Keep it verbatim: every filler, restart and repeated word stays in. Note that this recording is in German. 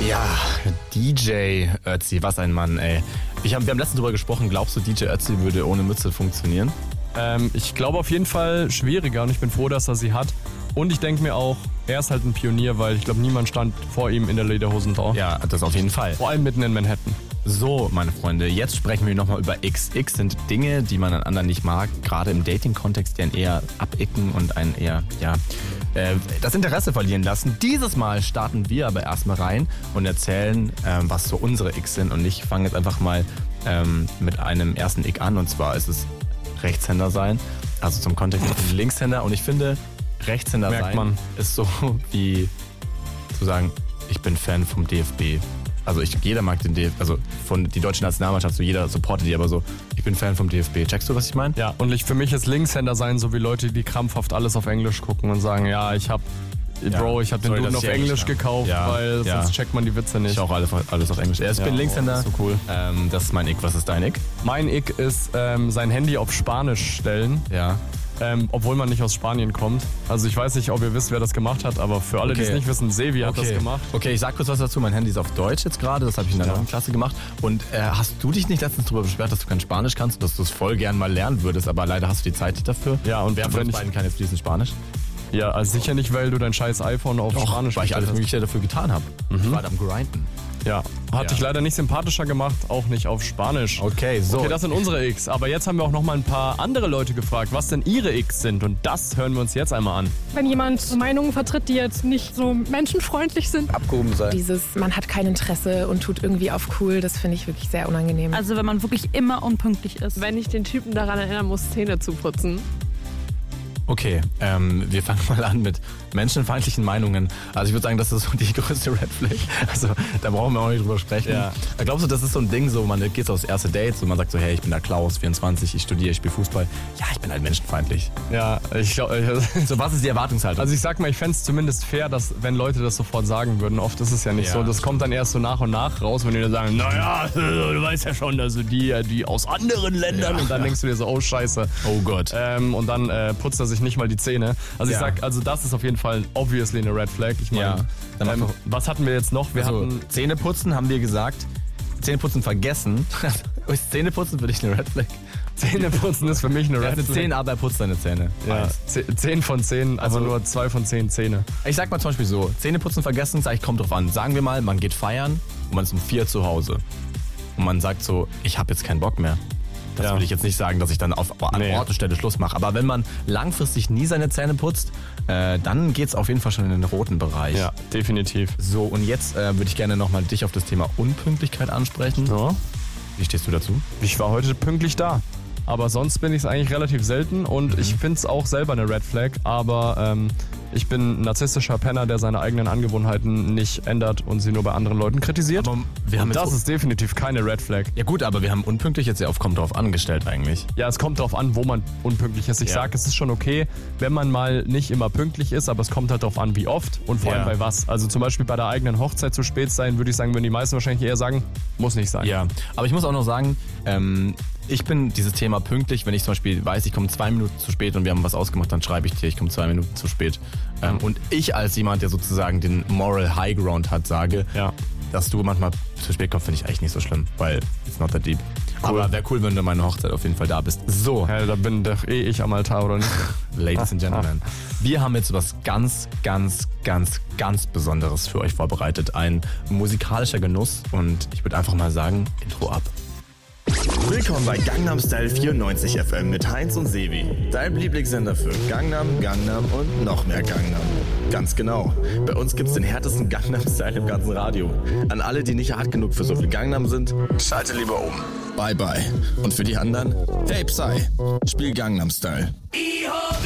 Ja, D J Ötzi, was ein Mann, ey. Ich hab, wir haben letztens drüber gesprochen, glaubst du, D J Ötzi würde ohne Mütze funktionieren? Ähm, ich glaube auf jeden Fall schwieriger und ich bin froh, dass er sie hat. Und ich denke mir auch, er ist halt ein Pionier, weil ich glaube, niemand stand vor ihm in der Lederhosen da. Ja, das auf jeden Fall. Vor allem mitten in Manhattan. So, meine Freunde, jetzt sprechen wir nochmal über X. X sind Dinge, die man an anderen nicht mag, gerade im Dating-Kontext, die einen eher abicken und einen eher, ja, äh, das Interesse verlieren lassen. Dieses Mal starten wir aber erstmal rein und erzählen, ähm, was so unsere X sind. Und ich fange jetzt einfach mal ähm, mit einem ersten Ick an, und zwar ist es Rechtshänder sein, also zum Kontext ein Linkshänder. Und ich finde, Rechtshänder Merkt sein man. ist so wie zu sagen, ich bin Fan vom D F B. Also ich, jeder mag den D F B, also von die deutsche Nationalmannschaft, so jeder supportet die, aber so, ich bin Fan vom D F B. Checkst du, was ich meine? Ja, und ich, für mich ist Linkshänder sein so wie Leute, die krampfhaft alles auf Englisch gucken und sagen, ja, ich hab, Ja. Bro, ich hab den Sorry, Duden dass auf ich Englisch Englisch- gekauft, Ja. weil Ja. sonst checkt man die Witze nicht. Ich auch alles, alles auf Englisch. Ich Ja, bin Linkshänder. oh, so cool. Ähm, das ist mein Ick. Was ist dein Ick? Mein Ick ist ähm, sein Handy auf Spanisch stellen. Ja. Ähm, obwohl man nicht aus Spanien kommt. Also ich weiß nicht, ob ihr wisst, wer das gemacht hat, aber für alle, die Okay. es nicht wissen, Sevi hat das gemacht. Okay, ich sag kurz was dazu. Mein Handy ist auf Deutsch jetzt gerade. Das habe ich in der Ja. neunten Klasse gemacht. Und äh, hast du dich nicht letztens darüber beschwert, dass du kein Spanisch kannst und dass du es voll gern mal lernen würdest, aber leider hast du die Zeit nicht dafür? Ja, und wer von wenn uns ich- beiden kann jetzt fließend Spanisch? Ja, also sicher nicht, weil du dein scheiß iPhone auf Doch, Spanisch weil ich alles gestellt Mögliche dafür getan habe. Ich war am Grinden. hast. Ja, hat Ja. dich leider nicht sympathischer gemacht, auch nicht auf Spanisch. Okay, so. Okay, das sind unsere X. Aber jetzt haben wir auch noch mal ein paar andere Leute gefragt, was denn ihre X sind. Und das hören wir uns jetzt einmal an. Wenn jemand Meinungen vertritt, die jetzt nicht so menschenfreundlich sind. abgehoben sein. Dieses, man hat kein Interesse und tut irgendwie auf cool, das finde ich wirklich sehr unangenehm. Also wenn man wirklich immer unpünktlich ist. Wenn ich den Typen daran erinnern muss, Zähne zu putzen. Okay, ähm, wir fangen mal an mit menschenfeindlichen Meinungen. Also ich würde sagen, das ist so die größte Red Flag. Also da brauchen wir auch nicht drüber sprechen. Ja. Glaubst du, das ist so ein Ding, so man geht aufs erste Date, so man sagt so, hey, ich bin der Klaus, vierundzwanzig, ich studiere, ich spiele Fußball. Ja, ich bin halt menschenfeindlich. Ja, ich glaube... So, was ist die Erwartungshaltung? Also ich sag mal, ich fände es zumindest fair, dass wenn Leute das sofort sagen würden. Oft ist es ja nicht Ja, so. Das kommt dann erst so nach und nach raus, wenn die dann sagen, naja, du weißt ja schon, also die, die aus anderen Ländern. Ja. Und dann denkst du dir so, oh scheiße. oh Gott. Ähm, und dann äh, putzt er sich nicht mal die Zähne. Also ich Ja. sag, also das ist auf jeden Fall obviously eine Red Flag. Ich Ja. meine, Dann mach ähm, doch- was hatten wir jetzt noch? Wir Also, hatten Zähneputzen haben wir gesagt. Zähneputzen vergessen. Ist Zähneputzen für dich eine Red Flag? Zähneputzen ist für mich eine Er Red hat Flag. zehn, aber er putzt seine Zähne. Ja, Eins. ze- zehn von zehn, Also- aber nur zwei von zehn Zähne. Ich sag mal zum Beispiel so, Zähneputzen vergessen, sag ich, kommt drauf an. Sagen wir mal, man geht feiern und man ist um vier zu Hause. Und man sagt so, ich habe jetzt keinen Bock mehr. Das Ja. will ich jetzt nicht sagen, dass ich dann auf, an Nee. Ort und Stelle Schluss mache. Aber wenn man langfristig nie seine Zähne putzt, äh, dann geht's auf jeden Fall schon in den roten Bereich. Ja, definitiv. So, und jetzt äh, würde ich gerne nochmal dich auf das Thema Unpünktlichkeit ansprechen. Ja. Wie stehst du dazu? Ich war heute pünktlich da. Aber sonst bin ich es eigentlich relativ selten und ich finde es auch selber eine Red Flag. Aber ähm, ich bin ein narzisstischer Penner, der seine eigenen Angewohnheiten nicht ändert und sie nur bei anderen Leuten kritisiert. Aber wir haben und jetzt- das ist definitiv keine Red Flag. Ja gut, aber wir haben unpünktlich jetzt ja auf kommt drauf angestellt eigentlich. Ja, es kommt darauf an, wo man unpünktlich ist. Ich Ja. sage, es ist schon okay, wenn man mal nicht immer pünktlich ist, aber es kommt halt darauf an, wie oft und vor Ja. allem bei was. Also zum Beispiel bei der eigenen Hochzeit zu spät sein, würde ich sagen, würden die meisten wahrscheinlich eher sagen, muss nicht sein. Ja, aber ich muss auch noch sagen, ähm, ich bin dieses Thema pünktlich, wenn ich zum Beispiel weiß, ich komme zwei Minuten zu spät und wir haben was ausgemacht, dann schreibe ich dir, ich komme zwei Minuten zu spät. Ähm, und ich als jemand, der sozusagen den Moral High Ground hat, sage, Ja. dass du manchmal zu spät kommst, finde ich eigentlich nicht so schlimm, weil it's not that deep. Aber wäre cool, wenn du an meiner Hochzeit auf jeden Fall da bist. So, Ja, da bin doch eh ich am Altar, oder nicht? Ladies and Gentlemen, wir haben jetzt was ganz, ganz, ganz, ganz Besonderes für euch vorbereitet. Ein musikalischer Genuss und ich würde einfach mal sagen, Intro ab. Willkommen bei Gangnam Style vierundneunzig F M mit Heinz und Sevi. Dein Lieblingssender für Gangnam, Gangnam und noch mehr Gangnam. Ganz genau. Bei uns gibt's den härtesten Gangnam Style im ganzen Radio. An alle, die nicht hart genug für so viel Gangnam sind, schalte lieber um. Bye bye. Und für die anderen, hey Psy, spiel Gangnam Style.